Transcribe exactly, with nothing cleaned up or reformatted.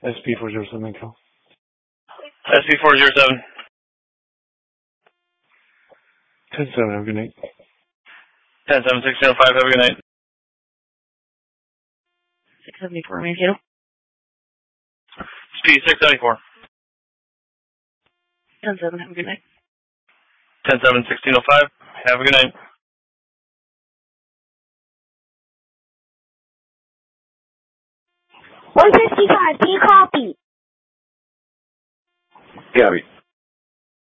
S P four zero seven, Echo. S P four zero seven. ten seven, have a good night. ten seven sixteen oh five, have a good night. six seventy-four, Mankato. Speed six seventy-four. ten seven, have a good night. ten seven sixteen oh five, have a good night. one fifty-five, can you copy? Copy.